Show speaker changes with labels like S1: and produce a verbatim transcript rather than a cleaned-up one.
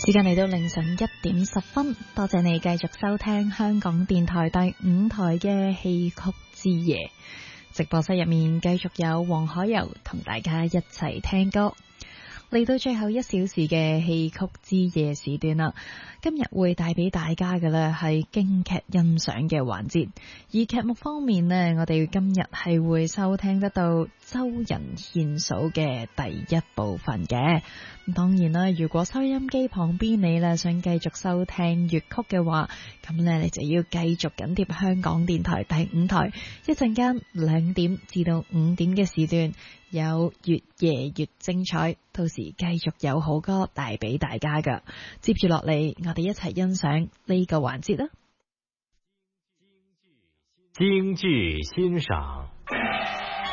S1: 時間嚟到凌晨一點十分，多謝你繼續收聽香港電台第五台嘅戲曲之夜。直播室入面繼續有黃海柔同大家一齊聽歌。嚟到最後一小時嘅戲曲之夜時段啦，今日會帶俾大家嘅呢係京劇欣賞嘅環節。而劇目方面呢，我哋今日係會收聽得到周人獻數嘅第一部分嘅。咁當然啦，如果收音機旁邊你呢想繼續收聽粵曲嘅話，咁呢你就要繼續緊貼香港電台第五台，一陣間兩點至到五點嘅時段有越夜越精彩，到時繼續有好歌帶俾大家噶。接住落嚟，我哋一齊欣賞呢個環節啦。
S2: 京劇欣賞。